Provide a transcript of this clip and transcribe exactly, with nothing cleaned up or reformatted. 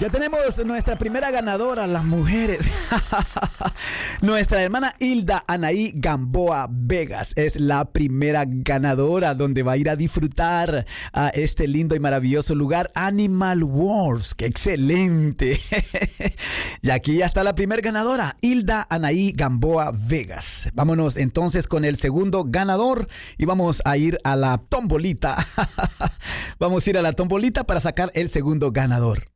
Ya tenemos nuestra primera ganadora, las mujeres. Nuestra hermana Hilda Anaí Gamboa Vegas es la primera ganadora, donde va a ir a disfrutar a este lindo y maravilloso lugar, Animal Wars. ¡Qué excelente! Y aquí ya está la primera ganadora, Hilda Anaí Gamboa Vegas. Vámonos entonces con el segundo ganador y vamos a ir a la tombolita. Vamos a ir a la tombolita para sacar el segundo ganador.